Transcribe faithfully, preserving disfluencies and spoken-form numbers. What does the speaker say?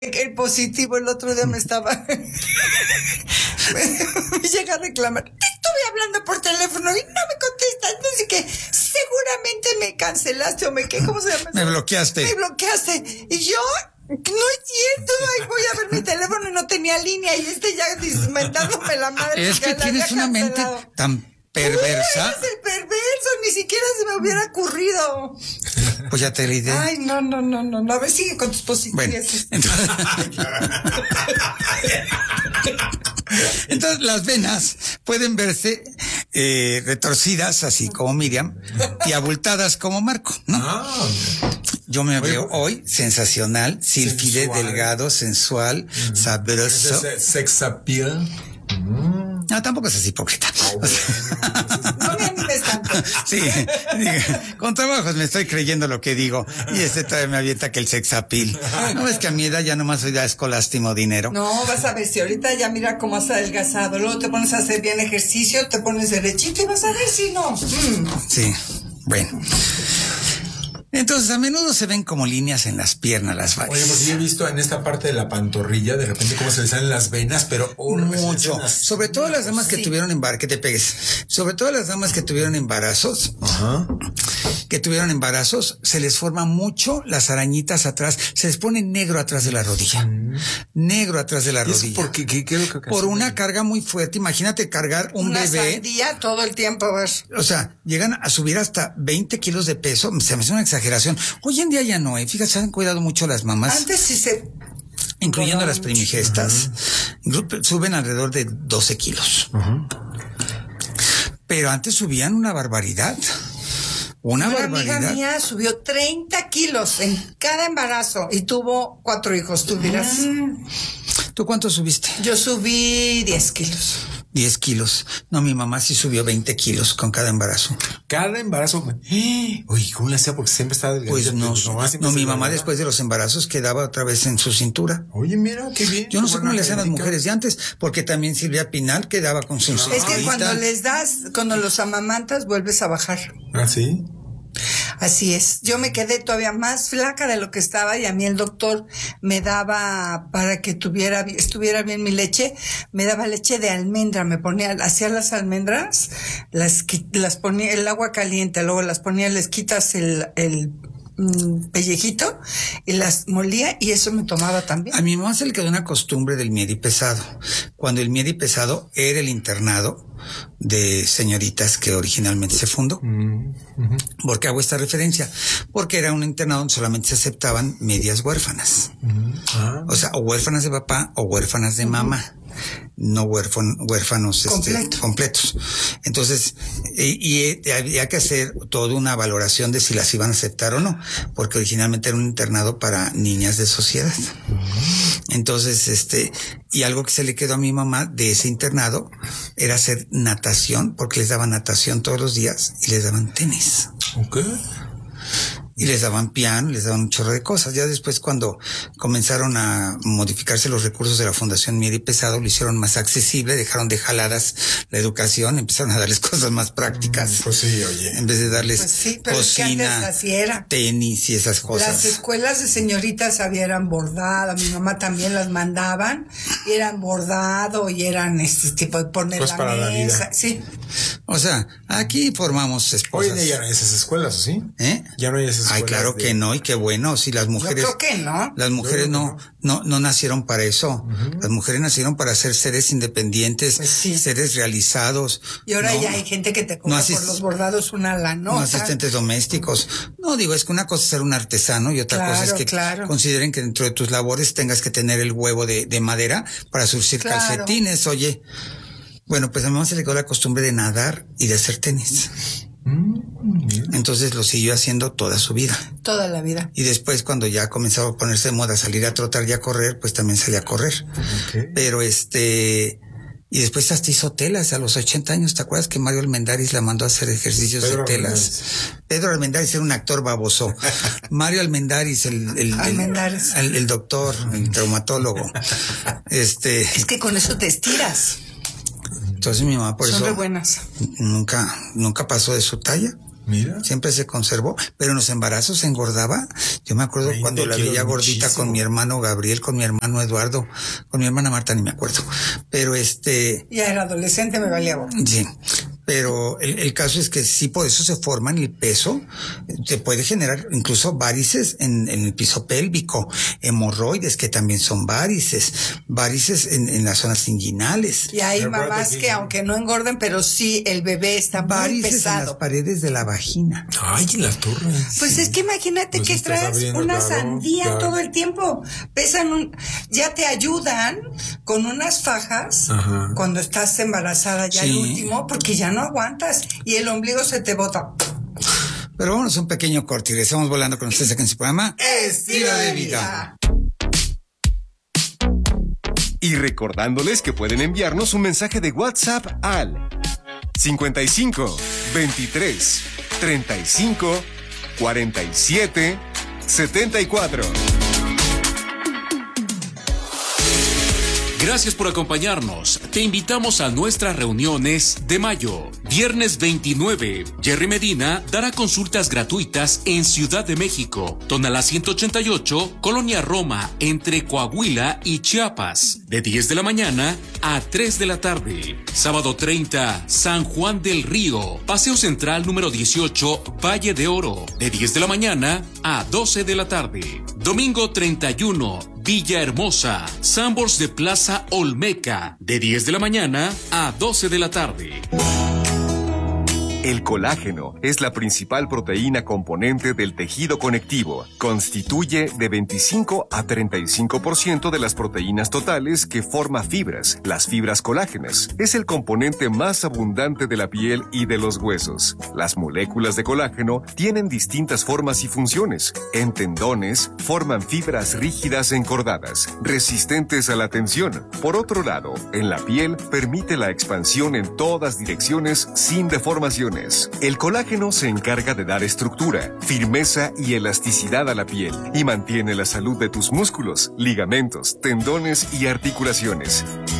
El positivo el otro día me estaba me llega a reclamar, te estuve hablando por teléfono y no me contestas, no sé qué, seguramente me cancelaste o me qué, ¿cómo se llama? Me bloqueaste. Me bloqueaste y yo, no es cierto, ay, voy a ver mi teléfono y no tenía línea y este ya dismentándome la madre. Es que tienes una mente tan perversa. Uy, eres el perverso, ni siquiera se me hubiera ocurrido. Pues ya te la idea. Ay, no, no, no, no, no. A ver, sigue con tus positivas. Bueno, entonces, entonces las venas pueden verse eh, retorcidas, así como Miriam, y abultadas como Marco, ¿no? Ah. Yo me veo hoy sensacional, sílfide, delgado, sensual, mm. sabroso. Sex appeal. Mm. No, tampoco es así hipócrita. Oh, bueno. No me animes tanto. Sí, con trabajos me estoy creyendo lo que digo. Y este todavía me avienta que el sex appeal. No es que a mi edad ya nomás soy ya escolástimo dinero. No, vas a ver, si ahorita ya mira cómo has adelgazado, luego te pones a hacer bien ejercicio, te pones derechito y vas a ver si no. Mm. Sí, bueno. Entonces, a menudo se ven como líneas en las piernas las varices. Oye, porque yo he visto en esta parte de la pantorrilla, de repente cómo se le salen las venas, pero... Oh, mucho. Las... Sobre todo las damas que sí. tuvieron embarazos, que te pegues. Sobre todo las damas que tuvieron embarazos. Ajá. Que tuvieron embarazos, se les forman mucho las arañitas atrás, se les pone negro atrás de la rodilla. Mm. Negro atrás de la rodilla. ¿Eso por qué? ¿Qué, qué es lo que por una carga muy fuerte. Imagínate cargar un una bebé. Sandía todo el tiempo, a ver. O sea, llegan a subir hasta veinte kilos de peso. Se me hace una exageración. Hoy en día ya no, ¿eh? Fíjate, se han cuidado mucho las mamás. Antes sí se... Incluyendo las primigestas. Uh-huh. Suben alrededor de doce kilos. Uh-huh. Pero antes subían una barbaridad. Una, una barbaridad. Una amiga mía subió treinta kilos en cada embarazo y tuvo cuatro hijos, tú dirás. Mm. ¿Tú cuánto subiste? Yo subí diez kilos. diez kilos. No, mi mamá sí subió veinte kilos con cada embarazo. Cada embarazo. Oye, ¿cómo le hacía? Porque siempre estaba delgadita. Pues no, no mi mamá después de los embarazos quedaba otra vez en su cintura. Oye, mira, qué bien. Yo no sé cómo le hacían las mujeres de antes, porque también Silvia Pinal quedaba con su cintura. Es que cuando les das, cuando los amamantas, vuelves a bajar. ¿Ah, sí? Así es. Yo me quedé todavía más flaca de lo que estaba y a mí el doctor me daba, para que tuviera, estuviera bien mi leche, me daba leche de almendra, me ponía, hacía las almendras, las, las ponía el agua caliente, luego las ponía, les quitas el, el pellejito y las molía y eso me tomaba también. A mi mamá se le quedó una costumbre del miedi pesado. Cuando el miedi pesado era el internado de señoritas que originalmente se fundó. Mm, uh-huh. ¿Por qué hago esta referencia? Porque era un internado donde solamente se aceptaban medias huérfanas. Uh-huh. Ah. O sea, o huérfanas de papá o huérfanas de uh-huh. mamá. No huérfan, huérfanos Completo. este, completos. Entonces, y, y había que hacer toda una valoración de si las iban a aceptar o no, porque originalmente era un internado para niñas de sociedad. Entonces, este, y algo que se le quedó a mi mamá de ese internado era hacer natación, porque les daban natación todos los días y les daban tenis. Okay. Y les daban piano, les daban un chorro de cosas. Ya después, cuando comenzaron a modificarse los recursos de la Fundación Miedi Pesado, lo hicieron más accesible, dejaron de jaladas la educación, empezaron a darles cosas más prácticas. Mm, pues sí, oye. En vez de darles pues sí, pero cocina, es que antes así era. Tenis y esas cosas. Las escuelas de señoritas eran bordadas, mi mamá también las mandaban, y eran bordado y eran este tipo de poner pues la para mesa. La vida. Sí. O sea, aquí formamos esposas. Hoy en día ya no hay esas escuelas, ¿o sí? ¿Eh? Ya no hay esas escuelas. Ay, claro de... que no, y qué bueno, si las mujeres... Yo creo que no. Las mujeres no, no, no, no nacieron para eso. Uh-huh. Las mujeres nacieron para ser seres independientes, pues sí. seres realizados. Y ahora no, ya hay gente que te cobra no asist- por los bordados una lanota. No asistentes domésticos. No, digo, es que una cosa es ser un artesano y otra claro, cosa es que claro. consideren que dentro de tus labores tengas que tener el huevo de, de madera para surcir claro. calcetines, oye. Bueno, pues a mi mamá se le quedó la costumbre de nadar y de hacer tenis. Mm, Entonces lo siguió haciendo toda su vida. Toda la vida. Y después, cuando ya comenzaba a ponerse de moda salir a trotar y a correr, pues también salía a correr. Okay. Pero este... Y después hasta hizo telas a los ochenta años. ¿Te acuerdas que Mario Almendaris la mandó a hacer ejercicios Pedro de telas? Almendaris. Pedro Almendaris era un actor baboso. Mario Almendaris, el, el, Almendaris. el, el, el doctor, el traumatólogo. Este... Es que con eso te estiras. Entonces mi mamá por Son eso re buenas. nunca, nunca pasó de su talla. Mira. Siempre se conservó, pero en los embarazos se engordaba. Yo me acuerdo cuando la veía gordita muchísimo. Con mi hermano Gabriel, con mi hermano Eduardo, con mi hermana Marta, ni me acuerdo. Pero este... Ya era adolescente, me valía gordo. Sí. Pero el, el caso es que sí, por eso se forman el peso, se puede generar incluso varices en, en el piso pélvico, hemorroides que también son varices, varices en, en las zonas inguinales. Y hay mamás que aunque no engorden, pero sí el bebé está muy pesado. En las paredes de la vagina. Ay, la torre. Pues sí. Es que imagínate pues que traes una claro, sandía claro. todo el tiempo. Pesan un, ya te ayudan con unas fajas Ajá. cuando estás embarazada ya sí. el último, porque ya no aguantas y el ombligo se te bota. Pero vámonos un pequeño corte y regresamos volando con ustedes aquí en su programa Estilo de Vida. Y recordándoles que pueden enviarnos un mensaje de WhatsApp al cincuenta y cinco, veintitrés, treinta y cinco, cuarenta y siete, setenta y cuatro. Gracias por acompañarnos. Te invitamos a nuestras reuniones de mayo. Viernes veintinueve, Jerry Medina dará consultas gratuitas en Ciudad de México, Tonalá ciento ochenta y ocho, Colonia Roma, entre Coahuila y Chiapas, de diez de la mañana a tres de la tarde. Sábado treinta, San Juan del Río, Paseo Central número dieciocho, Valle de Oro, de diez de la mañana a doce de la tarde. Domingo treinta y uno, Villahermosa, Sanborns de Plaza Olmeca, de diez de la mañana a doce de la tarde. El colágeno es la principal proteína componente del tejido conectivo. Constituye de veinticinco a treinta y cinco por ciento de las proteínas totales que forma fibras, las fibras colágenas. Es el componente más abundante de la piel y de los huesos. Las moléculas de colágeno tienen distintas formas y funciones. En tendones, forman fibras rígidas encordadas, resistentes a la tensión. Por otro lado, en la piel, permite la expansión en todas direcciones sin deformación. El colágeno se encarga de dar estructura, firmeza y elasticidad a la piel y mantiene la salud de tus músculos, ligamentos, tendones y articulaciones.